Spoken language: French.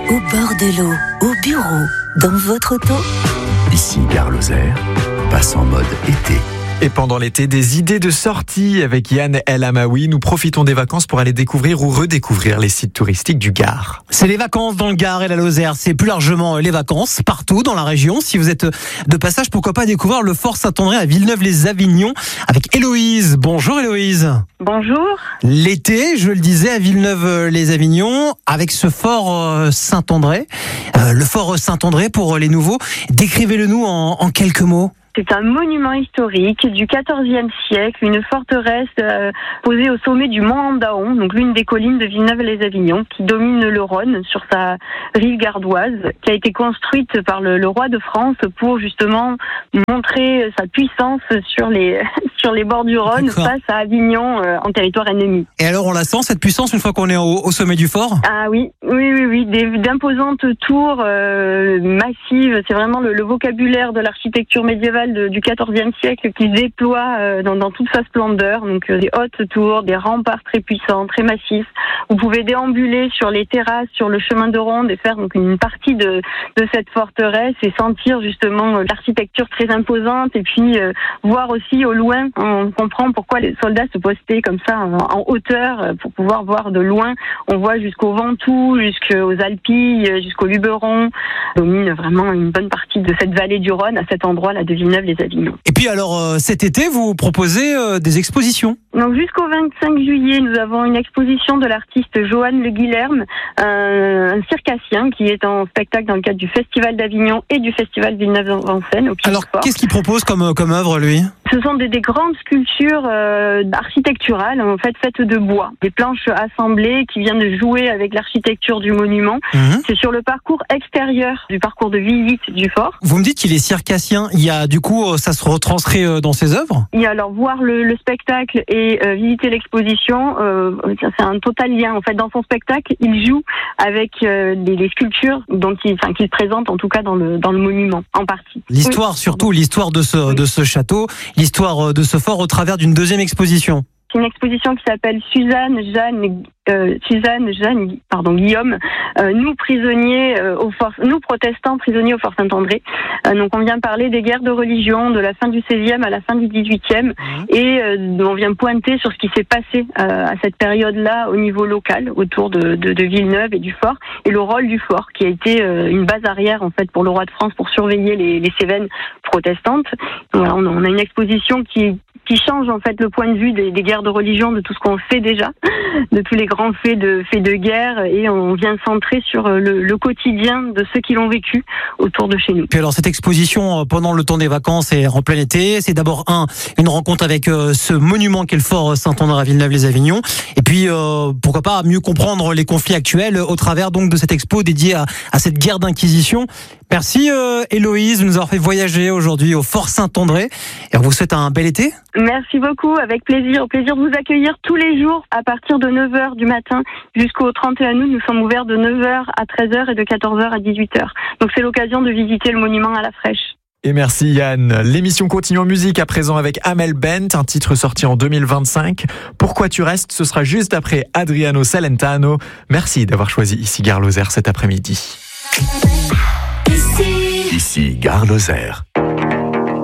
au bord de l'eau, au bureau, dans votre auto. Ici Gare Lozère, passe en mode été. Et pendant l'été, des idées de sortie avec Yann El Amaoui. Nous profitons des vacances pour aller découvrir ou redécouvrir les sites touristiques du Gard. C'est les vacances dans le Gard et la Lozère. C'est plus largement les vacances partout dans la région. Si vous êtes de passage, pourquoi pas découvrir le Fort Saint-André à Villeneuve-les-Avignon avec Héloïse. Bonjour Héloïse. Bonjour. L'été, je le disais, à Villeneuve-les-Avignon avec ce Fort Saint-André. Le Fort Saint-André pour les nouveaux. Décrivez-le nous en quelques mots. C'est un monument historique du XIVe siècle, une forteresse posée au sommet du mont Andaon, donc l'une des collines de Villeneuve-les-Avignon, qui domine le Rhône sur sa rive gardoise, qui a été construite par le roi de France pour justement montrer sa puissance sur les bords du Rhône. D'accord. Face à Avignon en territoire ennemi. Et alors on la sent cette puissance une fois qu'on est au sommet du fort ? Ah oui, d'imposantes tours massives. C'est vraiment le vocabulaire de l'architecture médiévale du XIVe siècle qui se déploie dans toute sa splendeur. Donc des hautes tours, des remparts très puissants, très massifs. Vous pouvez déambuler sur les terrasses, sur le chemin de ronde et faire donc une partie de cette forteresse et sentir justement l'architecture très imposante et puis voir aussi au loin. On comprend pourquoi les soldats se postaient comme ça en hauteur pour pouvoir voir de loin. On voit jusqu'au Ventoux, jusqu'aux Alpilles, jusqu'au Luberon. On domine vraiment une bonne partie de cette vallée du Rhône à cet endroit-là de Villeneuve-les-Avignon. Et puis alors cet été, vous proposez des expositions. Donc jusqu'au 25 juillet, nous avons une exposition de l'artiste Joanne Le Guilherme, un circassien qui est en spectacle dans le cadre du Festival d'Avignon et du Festival Villeneuve-en-Seine. Alors qu'est-ce qu'il propose comme œuvre lui ? Ce sont des grandes sculptures architecturales en fait faites de bois, des planches assemblées qui viennent de jouer avec l'architecture du monument. C'est sur le parcours extérieur du parcours de visite du fort. Vous me dites qu'il est circassien, il y a du coup ça se retranscrit dans ses œuvres ? Et alors voir le spectacle et visiter l'exposition, c'est un total lien. En fait, dans son spectacle, il joue avec les sculptures qu'il présente en tout cas dans le monument en partie. L'histoire surtout, l'histoire de ce château, l'histoire de ce fort au travers d'une deuxième exposition. C'est une exposition qui s'appelle Suzanne Jeanne Guillaume, nous protestants prisonniers au Fort Saint-André. Donc on vient parler des guerres de religion de la fin du XVIe à la fin du XVIIIe et on vient pointer sur ce qui s'est passé à cette période-là au niveau local autour de Villeneuve et du fort et le rôle du fort qui a été une base arrière en fait pour le roi de France pour surveiller les Cévennes protestantes. Voilà, on a une exposition qui change en fait le point de vue des guerres de religion, de tout ce qu'on sait déjà, de tous les grands faits de guerre, et on vient centrer sur le quotidien de ceux qui l'ont vécu autour de chez nous. Puis alors cette exposition pendant le temps des vacances et en plein été, c'est d'abord une rencontre avec ce monument qu'est le Fort Saint-André à Villeneuve-les-Avignon, et puis pourquoi pas mieux comprendre les conflits actuels au travers donc de cette expo dédiée à cette guerre d'Inquisition. Merci Héloïse de nous avoir fait voyager aujourd'hui au Fort Saint-André et on vous souhaite un bel été. Merci beaucoup, avec plaisir. Au plaisir de vous accueillir tous les jours à partir de 9h du matin jusqu'au 31 août. Nous sommes ouverts de 9h à 13h et de 14h à 18h. Donc c'est l'occasion de visiter le monument à la fraîche. Et merci Yann. L'émission continue en musique à présent avec Amel Bent, un titre sorti en 2025. Pourquoi tu restes ? Ce sera juste après Adriano Celentano. Merci d'avoir choisi Ici Gare Lozère cet après-midi. Ici Gare Lozère.